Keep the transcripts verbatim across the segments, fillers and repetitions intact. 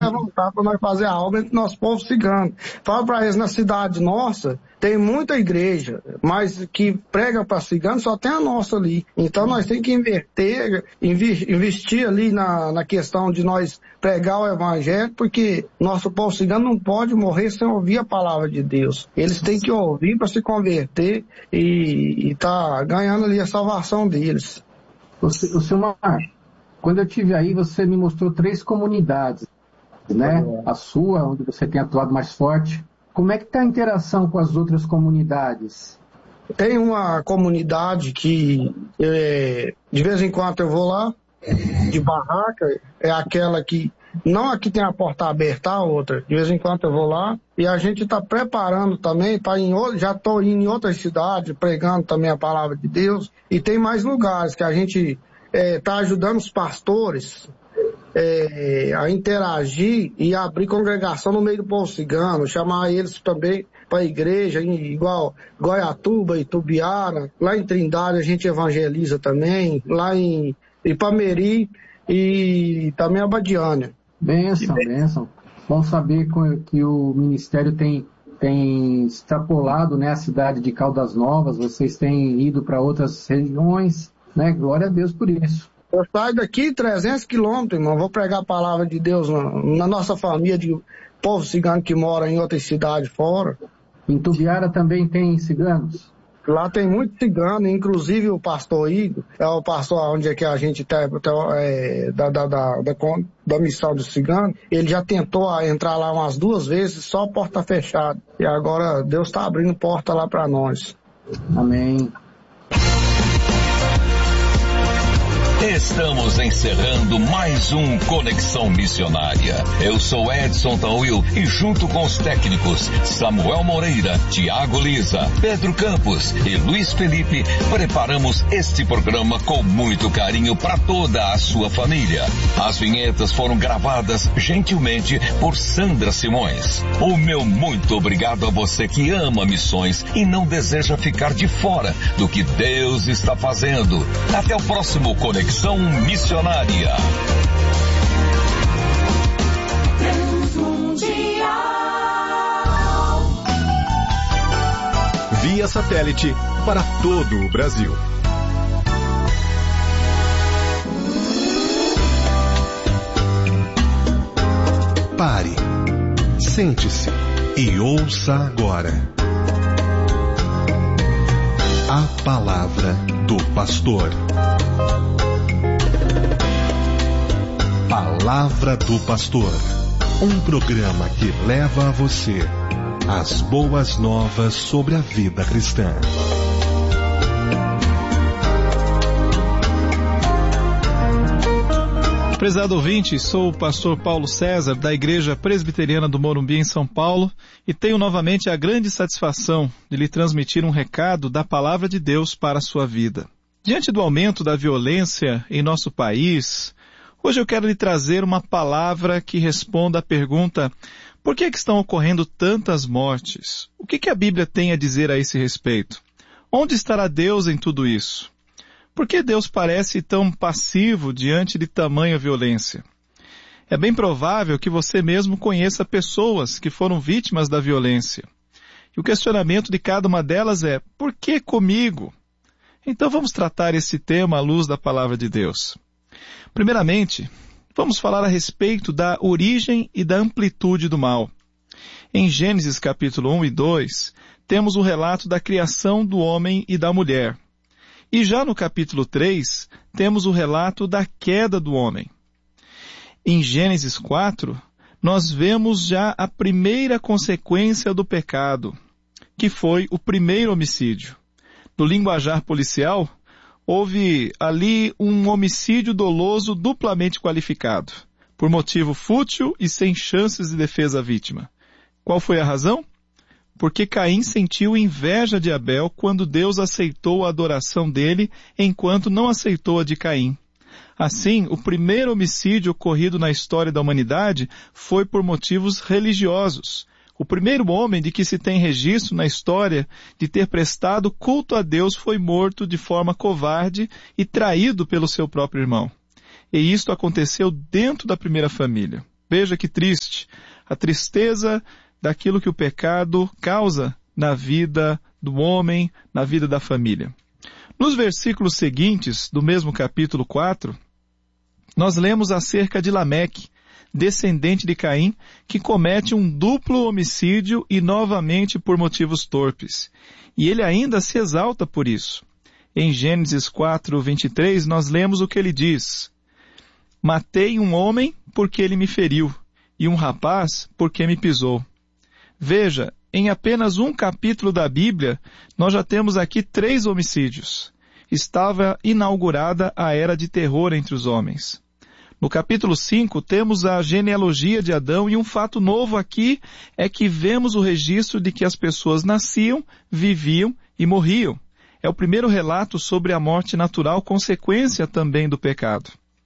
levantar para nós fazer a obra entre nosso povo cigano. Fala para eles, na cidade nossa, tem muita igreja, mas que prega para ciganos só tem a nossa ali. Então nós temos que inverter, investir ali na, na questão de nós pregar o evangelho, porque nosso povo cigano não pode morrer sem ouvir a palavra de Deus. Eles têm que ouvir para se converter e estar tá ganhando ali a salvação deles. O, o senhor Mar, quando eu estive aí, você me mostrou três comunidades, né? A sua, onde você tem atuado mais forte. Como é que está a interação com as outras comunidades? Tem uma comunidade que é, de vez em quando eu vou lá, de barraca, é aquela que, não aqui tem a porta aberta, a outra, de vez em quando eu vou lá, e a gente está preparando também, pra ir em, já estou indo em outras cidades, pregando também a palavra de Deus, e tem mais lugares que a gente está é, ajudando os pastores É, a interagir e abrir congregação no meio do povo cigano, chamar eles também para a igreja, igual Goiatuba, Itubiara, lá em Trindade a gente evangeliza também, lá em Ipameri e também Abadiânia. Bênção, bênção. Bom saber que o ministério tem, tem extrapolado, né, a cidade de Caldas Novas, vocês têm ido para outras regiões, né? Glória a Deus por isso. Eu saio daqui trezentos quilômetros, irmão, vou pregar a palavra de Deus na, na nossa família de povo cigano que mora em outras cidades fora. Em Tubiara também tem ciganos? Lá tem muito cigano, inclusive o pastor Igor, é o pastor onde é que a gente tá, é, da, da, da, da, da missão do cigano, ele já tentou entrar lá umas duas vezes, só porta fechada. E agora Deus está abrindo porta lá para nós. Amém. Estamos encerrando mais um Conexão Missionária. Eu sou Edson Tauil e junto com os técnicos Samuel Moreira, Tiago Lisa, Pedro Campos e Luiz Felipe, preparamos este programa com muito carinho para toda a sua família. As vinhetas foram gravadas gentilmente por Sandra Simões. O meu muito obrigado a você que ama missões e não deseja ficar de fora do que Deus está fazendo. Até o próximo Conexão Missionária. Via satélite para todo o Brasil. Pare, sente-se e ouça agora a palavra do pastor. Palavra do Pastor, um programa que leva a você as boas novas sobre a vida cristã. Prezado ouvinte, sou o pastor Paulo César, da Igreja Presbiteriana do Morumbi, em São Paulo, e tenho novamente a grande satisfação de lhe transmitir um recado da Palavra de Deus para a sua vida. Diante do aumento da violência em nosso país, hoje eu quero lhe trazer uma palavra que responda à pergunta: por que, que estão ocorrendo tantas mortes? O que, que a Bíblia tem a dizer a esse respeito? Onde estará Deus em tudo isso? Por que Deus parece tão passivo diante de tamanha violência? É bem provável que você mesmo conheça pessoas que foram vítimas da violência. E o questionamento de cada uma delas é: por que comigo? Então vamos tratar esse tema à luz da palavra de Deus. Primeiramente, vamos falar a respeito da origem e da amplitude do mal. Em Gênesis capítulo um e dois, temos o relato da criação do homem e da mulher. E já no capítulo três, temos o relato da queda do homem. Em Gênesis quatro, nós vemos já a primeira consequência do pecado, que foi o primeiro homicídio. No linguajar policial, houve ali um homicídio doloso duplamente qualificado, por motivo fútil e sem chances de defesa à vítima. Qual foi a razão? Porque Caim sentiu inveja de Abel quando Deus aceitou a adoração dele, enquanto não aceitou a de Caim. Assim, o primeiro homicídio ocorrido na história da humanidade foi por motivos religiosos. O primeiro homem de que se tem registro na história de ter prestado culto a Deus foi morto de forma covarde e traído pelo seu próprio irmão. E isto aconteceu dentro da primeira família. Veja que triste, a tristeza daquilo que o pecado causa na vida do homem, na vida da família. Nos versículos seguintes do mesmo capítulo quatro, nós lemos acerca de Lameque, descendente de Caim, que comete um duplo homicídio e novamente por motivos torpes. E ele ainda se exalta por isso. Em Gênesis quatro, vinte e três, nós lemos o que ele diz: matei um homem porque ele me feriu, e um rapaz porque me pisou. Veja, em apenas um capítulo da Bíblia, nós já temos aqui três homicídios. Estava inaugurada a era de terror entre os homens. No capítulo cinco, temos a genealogia de Adão, e um fato novo aqui é que vemos o registro de que as pessoas nasciam, viviam e morriam. É o primeiro relato sobre a morte natural, consequência também do pecado.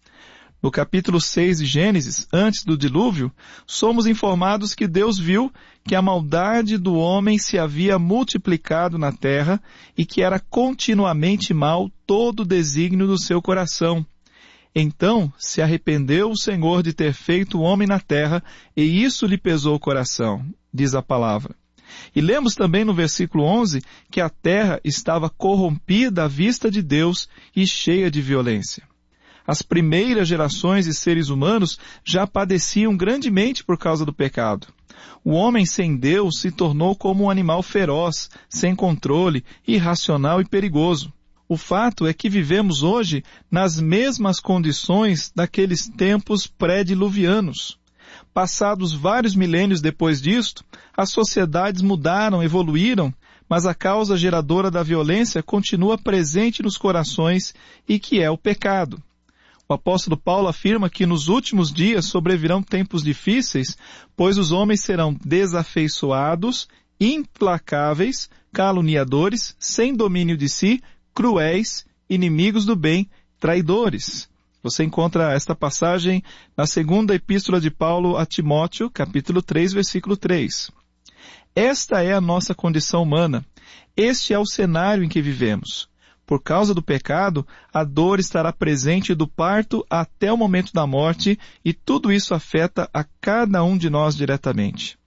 No capítulo seis de Gênesis, antes do dilúvio, somos informados que Deus viu que a maldade do homem se havia multiplicado na terra e que era continuamente mal todo o desígnio do seu coração. Então se arrependeu o Senhor de ter feito o homem na terra, e isso lhe pesou o coração, diz a palavra. E lemos também no versículo onze que a terra estava corrompida à vista de Deus e cheia de violência. As primeiras gerações de seres humanos já padeciam grandemente por causa do pecado. O homem sem Deus se tornou como um animal feroz, sem controle, irracional e perigoso. O fato é que vivemos hoje nas mesmas condições daqueles tempos pré-diluvianos. Passados vários milênios depois disto, as sociedades mudaram, evoluíram, mas a causa geradora da violência continua presente nos corações, e que é o pecado. O apóstolo Paulo afirma que nos últimos dias sobrevirão tempos difíceis, pois os homens serão desafeiçoados, implacáveis, caluniadores, sem domínio de si, cruéis, inimigos do bem, traidores. Você encontra esta passagem na segunda epístola de Paulo a Timóteo, capítulo três, versículo três. Esta é a nossa condição humana. Este é o cenário em que vivemos. Por causa do pecado, a dor estará presente do parto até o momento da morte, e tudo isso afeta a cada um de nós diretamente.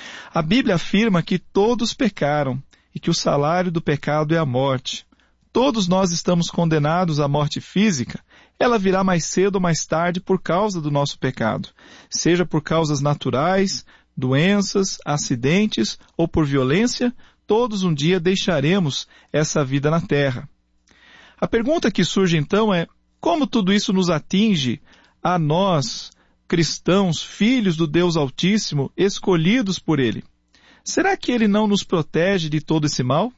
A Bíblia afirma que todos pecaram e que o salário do pecado é a morte. Todos nós estamos condenados à morte física. Ela virá mais cedo ou mais tarde por causa do nosso pecado, seja por causas naturais, doenças, acidentes ou por violência. Todos um dia deixaremos essa vida na terra. A pergunta que surge então é: como tudo isso nos atinge a nós, cristãos, filhos do Deus Altíssimo, escolhidos por Ele? Será que Ele não nos protege de todo esse mal?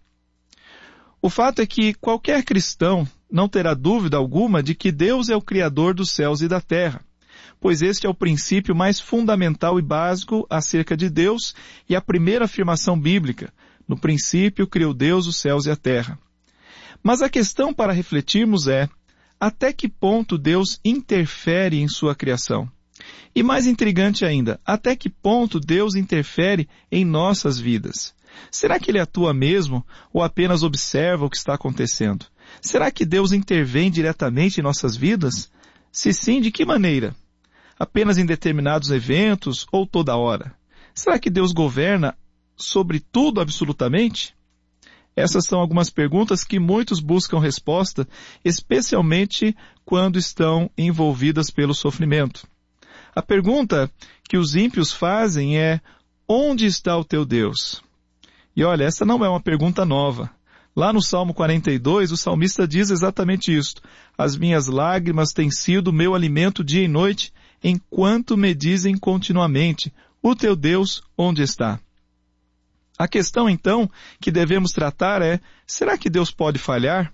O fato é que qualquer cristão não terá dúvida alguma de que Deus é o Criador dos céus e da terra, pois este é o princípio mais fundamental e básico acerca de Deus e a primeira afirmação bíblica: no princípio criou Deus os céus e a terra. Mas a questão para refletirmos é: até que ponto Deus interfere em sua criação? E mais intrigante ainda, até que ponto Deus interfere em nossas vidas? Será que Ele atua mesmo ou apenas observa o que está acontecendo? Será que Deus intervém diretamente em nossas vidas? Se sim, de que maneira? Apenas em determinados eventos ou toda hora? Será que Deus governa sobre tudo absolutamente? Essas são algumas perguntas que muitos buscam resposta, especialmente quando estão envolvidas pelo sofrimento. A pergunta que os ímpios fazem é: onde está o teu Deus? E olha, essa não é uma pergunta nova. Lá no Salmo quarenta e dois, o salmista diz exatamente isto: as minhas lágrimas têm sido meu alimento dia e noite, enquanto me dizem continuamente: o teu Deus onde está? A questão, então, que devemos tratar é: será que Deus pode falhar?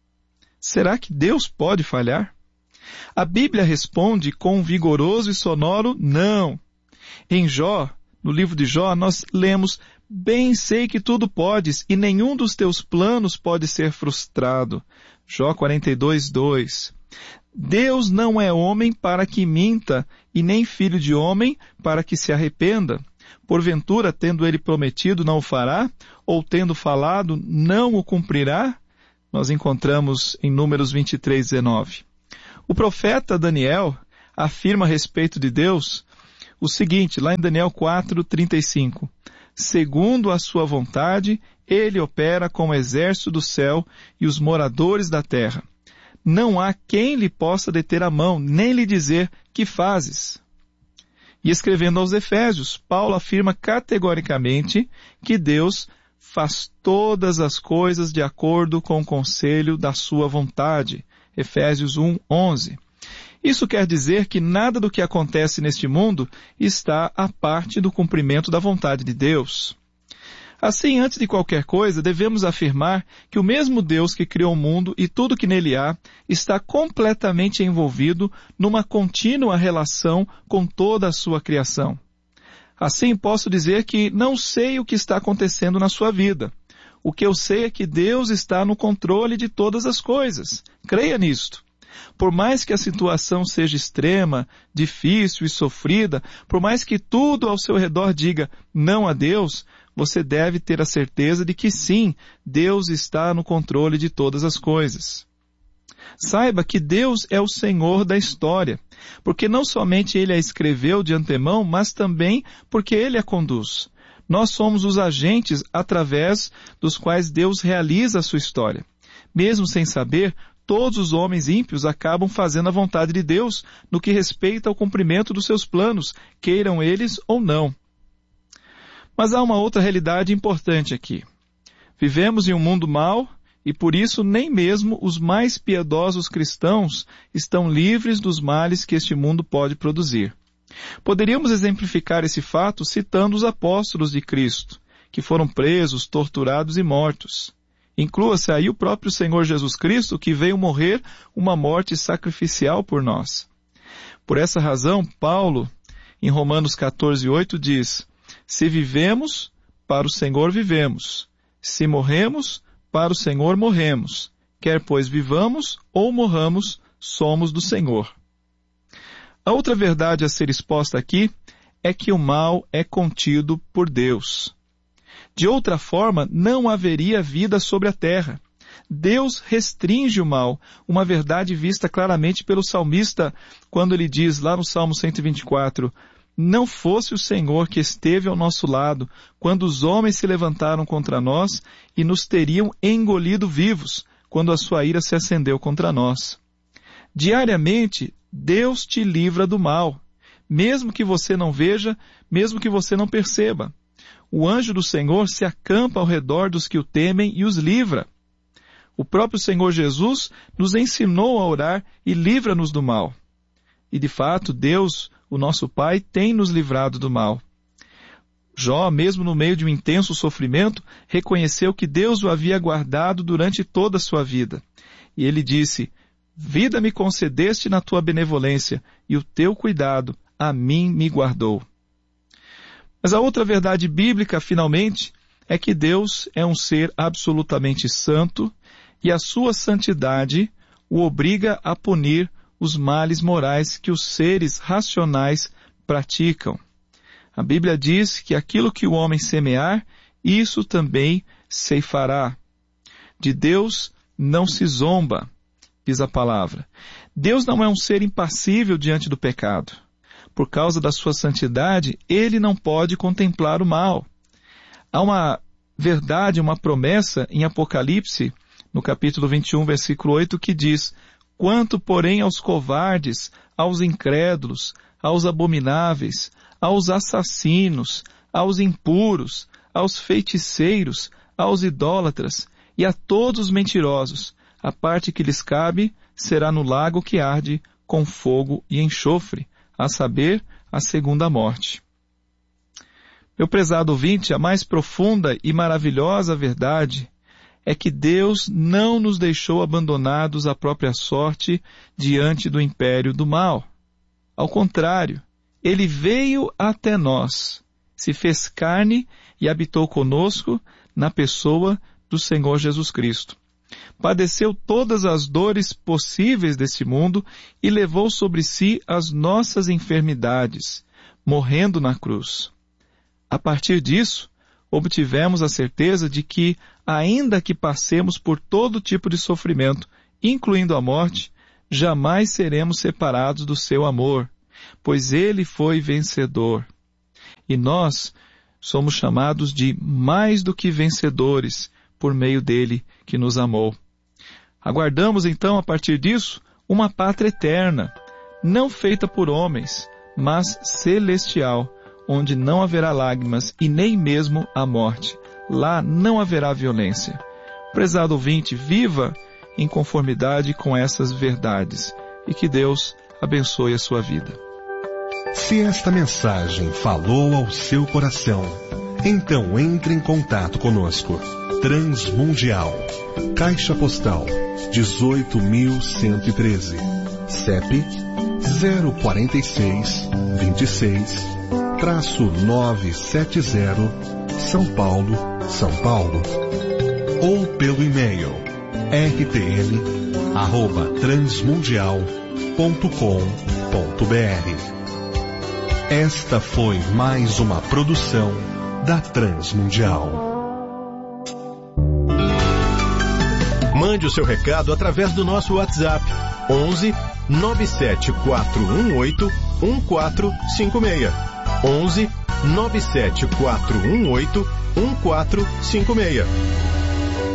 Será que Deus pode falhar? A Bíblia responde com um vigoroso e sonoro não. Em Jó, no livro de Jó, nós lemos: bem sei que tudo podes, e nenhum dos teus planos pode ser frustrado. Jó quarenta e dois, dois. Deus não é homem para que minta, e nem filho de homem para que se arrependa. Porventura, tendo ele prometido, não o fará? Ou tendo falado, não o cumprirá? Nós encontramos em Números vinte e três, dezenove. O profeta Daniel afirma a respeito de Deus: o seguinte, lá em Daniel quatro, trinta e cinco. Segundo a sua vontade, ele opera com o exército do céu e os moradores da terra. Não há quem lhe possa deter a mão, nem lhe dizer que fazes. E escrevendo aos Efésios, Paulo afirma categoricamente que Deus faz todas as coisas de acordo com o conselho da sua vontade. Efésios um, onze. Isso quer dizer que nada do que acontece neste mundo está à parte do cumprimento da vontade de Deus. Assim, antes de qualquer coisa, devemos afirmar que o mesmo Deus que criou o mundo e tudo que nele há está completamente envolvido numa contínua relação com toda a sua criação. Assim, posso dizer que não sei o que está acontecendo na sua vida. O que eu sei é que Deus está no controle de todas as coisas. Creia nisto. Por mais que a situação seja extrema, difícil e sofrida, por mais que tudo ao seu redor diga não a Deus, você deve ter a certeza de que sim, Deus está no controle de todas as coisas. Saiba que Deus é o Senhor da história, porque não somente Ele a escreveu de antemão, mas também porque Ele a conduz. Nós somos os agentes através dos quais Deus realiza a sua história. Mesmo sem saber, todos os homens ímpios acabam fazendo a vontade de Deus no que respeita ao cumprimento dos seus planos, queiram eles ou não. Mas há uma outra realidade importante aqui. Vivemos em um mundo mau e por isso nem mesmo os mais piedosos cristãos estão livres dos males que este mundo pode produzir. Poderíamos exemplificar esse fato citando os apóstolos de Cristo, que foram presos, torturados e mortos. Inclua-se aí o próprio Senhor Jesus Cristo, que veio morrer uma morte sacrificial por nós. Por essa razão, Paulo, em Romanos catorze, oito, diz: se vivemos, para o Senhor vivemos. Se morremos, para o Senhor morremos. Quer pois vivamos ou morramos, somos do Senhor. A outra verdade a ser exposta aqui é que o mal é contido por Deus. De outra forma, não haveria vida sobre a terra. Deus restringe o mal, uma verdade vista claramente pelo salmista, quando ele diz lá no Salmo cento e vinte e quatro, não fosse o Senhor que esteve ao nosso lado, quando os homens se levantaram contra nós e nos teriam engolido vivos, quando a sua ira se acendeu contra nós. Diariamente, Deus te livra do mal, mesmo que você não veja, mesmo que você não perceba. O anjo do Senhor se acampa ao redor dos que o temem e os livra. O próprio Senhor Jesus nos ensinou a orar e livra-nos do mal. E de fato, Deus, o nosso Pai, tem nos livrado do mal. Jó, mesmo no meio de um intenso sofrimento, reconheceu que Deus o havia guardado durante toda a sua vida. E ele disse, vida me concedeste na tua benevolência, e o teu cuidado a mim me guardou. Mas a outra verdade bíblica, finalmente, é que Deus é um ser absolutamente santo e a sua santidade o obriga a punir os males morais que os seres racionais praticam. A Bíblia diz que aquilo que o homem semear, isso também ceifará. De Deus não se zomba, diz a palavra. Deus não é um ser impassível diante do pecado. Por causa da sua santidade, ele não pode contemplar o mal. Há uma verdade, uma promessa em Apocalipse, no capítulo vinte e um, versículo oito, que diz, quanto, porém, aos covardes, aos incrédulos, aos abomináveis, aos assassinos, aos impuros, aos feiticeiros, aos idólatras e a todos os mentirosos, a parte que lhes cabe será no lago que arde com fogo e enxofre, a saber, a segunda morte. Meu prezado ouvinte, a mais profunda e maravilhosa verdade é que Deus não nos deixou abandonados à própria sorte diante do império do mal. Ao contrário, Ele veio até nós, se fez carne e habitou conosco na pessoa do Senhor Jesus Cristo. Padeceu todas as dores possíveis deste mundo e levou sobre si as nossas enfermidades, morrendo na cruz. A partir disso, obtivemos a certeza de que, ainda que passemos por todo tipo de sofrimento, incluindo a morte, jamais seremos separados do seu amor. pois ele foi vencedor. E nós somos chamados de mais do que vencedores por meio dele que nos amou. Aguardamos então, a partir disso, uma pátria eterna, não feita por homens, mas celestial, onde não haverá lágrimas e nem mesmo a morte. Lá não haverá violência. Prezado ouvinte, viva em conformidade com essas verdades e que Deus abençoe a sua vida. Se esta mensagem falou ao seu coração, então entre em contato conosco. Transmundial, Caixa Postal dezoito mil cento e treze, C E P zero quatro seis, vinte e seis, novecentos e setenta, São Paulo, São Paulo. Ou pelo e-mail r t m arroba transmundial ponto com ponto b r. Esta foi mais uma produção da Transmundial. Mande o seu recado através do nosso WhatsApp onze nove sete quatro um oito um quatro cinco seis. onze nove sete quatro um oito um quatro cinco seis.